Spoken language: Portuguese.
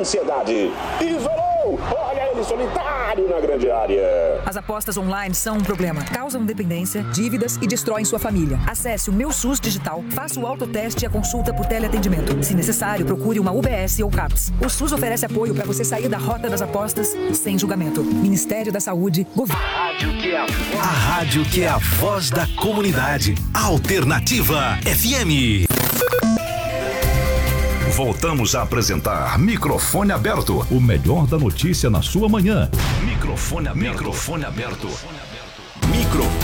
ansiedade. Isolou! Olha ele solitário na grande área. As apostas online são um problema. Causam dependência, dívidas e destroem sua família. Acesse o Meu SUS Digital, faça o autoteste e a consulta por teleatendimento. Se necessário, procure uma UBS ou CAPS. O SUS oferece apoio para você sair da rota das apostas sem julgamento. Ministério da Saúde, Governo. A rádio que é a voz da comunidade. Alternativa FM. Voltamos a apresentar Microfone Aberto. O melhor da notícia na sua manhã. Microfone aberto.